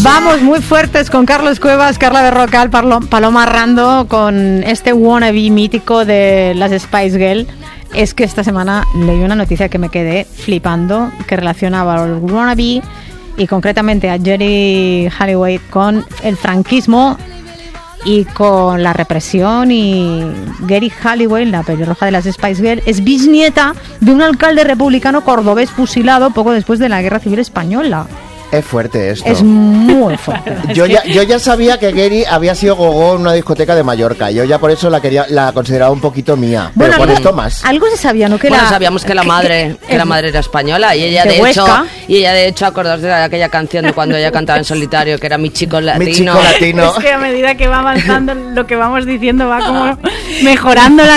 Vamos muy fuertes con Carlos Cuevas, Carla Berrocal, Paloma Rando, con este wannabe mítico de las Spice Girls. Es que esta semana leí una noticia que me quedé flipando, que relacionaba al wannabe y concretamente a Geri Halliwell con el franquismo y con la represión. Y Geri Halliwell, la pelirroja de las Spice Girls, es bisnieta de un alcalde republicano cordobés fusilado poco después de la Guerra Civil Española. Es fuerte esto. Es muy fuerte. Yo ya sabía que Geri había sido gogó en una discoteca de Mallorca. Yo ya por eso la consideraba un poquito mía. Pero Bueno, con esto más. Algo se sabía, ¿no? Sabíamos que la madre era española y ella de hecho acordaos de aquella canción de cuando ella cantaba en solitario, que era Mi chico latino. Mi chico latino. Es que a medida que va avanzando lo que vamos diciendo va como mejorando la